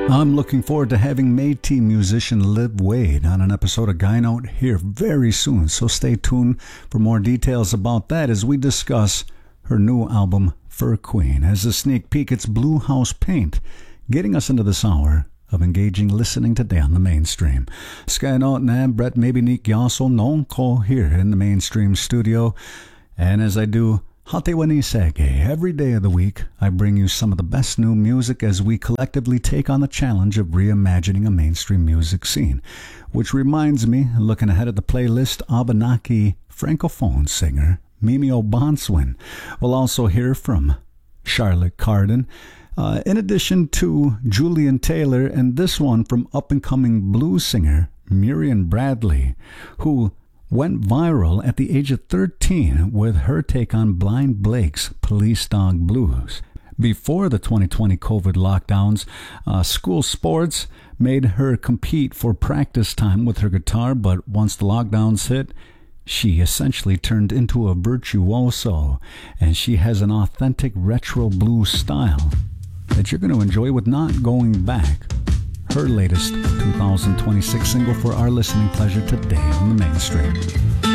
I'm looking forward to having Métis musician Liv Wade on an episode of Guy Note here very soon, so stay tuned for more details about that as we discuss her new album, Fur Queen. As a sneak peek, it's Blue House Paint, getting us into this hour of engaging listening today on the mainstream. Sky Note and Brett maybe Nick Yassel Nonko here in the mainstream studio, and as I do Hatewanisege, every day of the week, I bring you some of the best new music as we collectively take on the challenge of reimagining a mainstream music scene. Which reminds me, looking ahead at the playlist, Abenaki Francophone singer Mimi Obanswin. We'll also hear from Charlotte Cardin, in addition to Julian Taylor, and this one from up-and-coming blues singer Miriam Bradley, who went viral at the age of 13 with her take on Blind Blake's Police Dog Blues. Before the 2020 COVID lockdowns, school sports made her compete for practice time with her guitar, but once the lockdowns hit, she essentially turned into a virtuoso, and she has an authentic retro blues style that you're going to enjoy with Not Going Back, her latest 2026 single for our listening pleasure today on the mainstream.